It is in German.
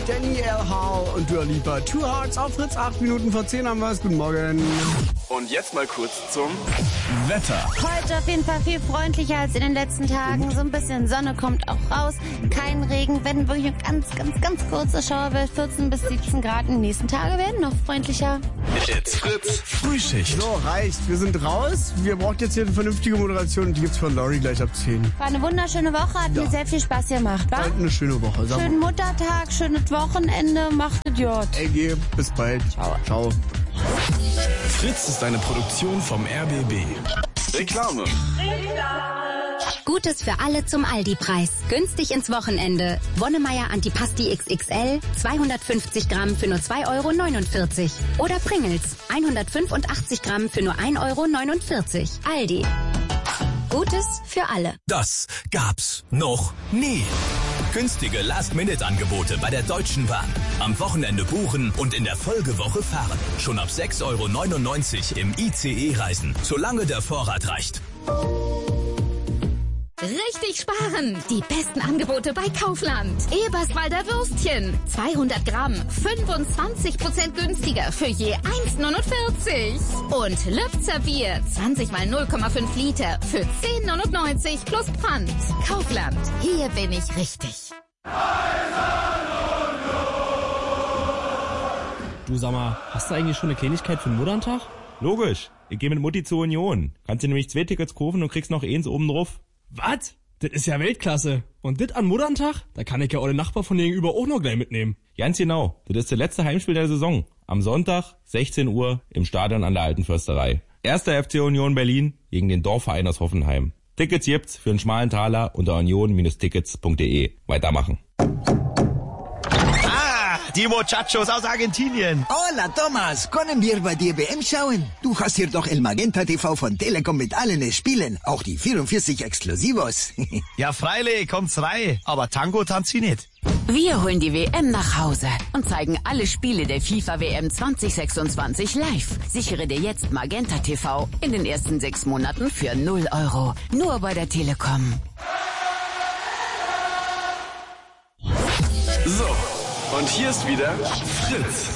Danny L. Hall und Dua Lipa. Two Hearts auf Fritz, 8 Minuten vor 10 haben wir es. Guten Morgen. Und jetzt mal kurz zum Wetter. Heute auf jeden Fall viel freundlicher als in den letzten Tagen. So ein bisschen Sonne kommt auch raus. Kein Regen, wenn wirklich ganz kurzer Schauer wird. 14 bis 17 Grad. Die nächsten Tage werden noch freundlicher. It's Fritz Frühschicht. So, reicht. Wir sind raus. Wir brauchen jetzt hier eine vernünftige Moderation und die gibt's von Laurie gleich ab 10. War eine wunderschöne Woche, hat mir sehr viel Spaß gemacht, wa? Bald eine schöne Woche. Sag Schönen mal. Muttertag, schönes Wochenende, macht Idiot. Ey, bis bald. Ciao. Fritz ist eine Produktion vom RBB. Reklame. Gutes für alle zum Aldi-Preis. Günstig ins Wochenende. Wonnemeier Antipasti XXL, 250 Gramm für nur 2,49 €. Oder Pringles, 185 Gramm für nur 1,49 €. Aldi. Gutes für alle. Das gab's noch nie. Günstige Last-Minute-Angebote bei der Deutschen Bahn. Am Wochenende buchen und in der Folgewoche fahren. Schon ab 6,99 € im ICE reisen, solange der Vorrat reicht. Richtig sparen! Die besten Angebote bei Kaufland. Eberswalder Würstchen. 200 Gramm. 25% günstiger für je 1,49 €. Und Lübzer Bier. 20 mal 0,5 Liter für 10,99 € plus Pfand. Kaufland. Hier bin ich richtig. Du, sag mal, hast du eigentlich schon eine Kleinigkeit für den Mutterntag? Logisch. Ich gehe mit Mutti zur Union. Kannst dir nämlich 2 Tickets kaufen und kriegst noch eins oben drauf. Was? Das ist ja Weltklasse. Und das an Mutterntag? Da kann ich ja auch den Nachbar von gegenüber auch noch gleich mitnehmen. Ganz genau. Das ist das letzte Heimspiel der Saison. Am Sonntag, 16 Uhr, im Stadion an der Alten Försterei. 1. FC Union Berlin gegen den Dorfverein aus Hoffenheim. Tickets gibt's für einen schmalen Taler unter union-tickets.de. Weitermachen. Die Muchachos aus Argentinien. Hola, Thomas. Können wir bei dir WM schauen? Du hast hier doch El Magenta TV von Telekom mit allen Spielen. Auch die 44 Exklusivos. Ja, freilich, kommt's rein. Aber Tango tanzt sie nicht. Wir holen die WM nach Hause und zeigen alle Spiele der FIFA WM 2026 live. Sichere dir jetzt Magenta TV in den ersten 6 Monaten für 0 €. Nur bei der Telekom. So, und hier ist wieder Fritz.